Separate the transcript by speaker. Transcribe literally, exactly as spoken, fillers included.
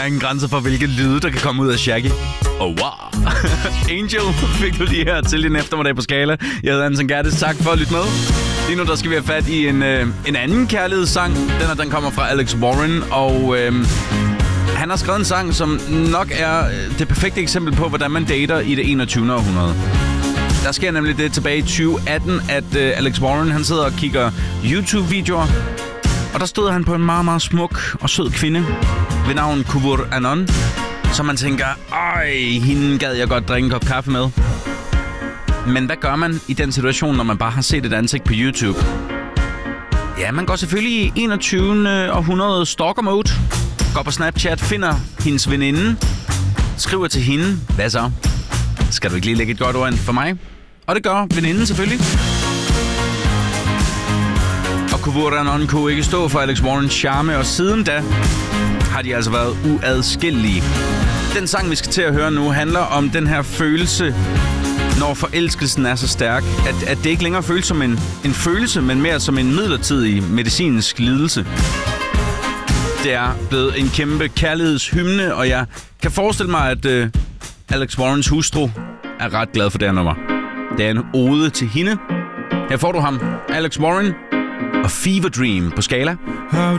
Speaker 1: er ingen grænser for, hvilke lyde, der kan komme ud af Shaggy. Oh, wow. Angel fik du lige her til din eftermiddag på Skala. Jeg hedder Anton Gertes. Tak for at lytte med. Lige nu der skal vi have fat i en, øh, en anden kærlighedssang. Den her, den kommer fra Alex Warren, og øh, han har skrevet en sang, som nok er det perfekte eksempel på, hvordan man dater i det enogtyvende århundrede. Der sker nemlig det tilbage i tyve atten, at øh, Alex Warren han sidder og kigger YouTube-videoer. Og der stod han på en meget, meget smuk og sød kvinde ved navn Kuvur Anon. Så man tænker, ej, hende gad jeg godt drikke en kop kaffe med. Men hvad gør man i den situation, når man bare har set et ansigt på YouTube? Ja, man går selvfølgelig i enogtyvende århundrede stalker mode. Går på Snapchat, finder hendes veninde, skriver til hende, hvad så? Skal du ikke lige lægge et godt ord ind for mig? Og det gør veninden selvfølgelig. Og Kuvur Anon kunne ikke stå for Alex Warrens charme, og siden da har de altså været uadskillelige. Den sang, vi skal til at høre nu, handler om den her følelse, når forelskelsen er så stærk, at, at det ikke længere føles som en, en følelse, men mere som en midlertidig medicinsk lidelse. Det er blevet en kæmpe kærlighedshymne, og jeg kan forestille mig, at øh, Alex Warrens hustru er ret glad for det her nummer. Det er en ode til hende. Her får du ham, Alex Warren og Fever Dream på Skala.
Speaker 2: How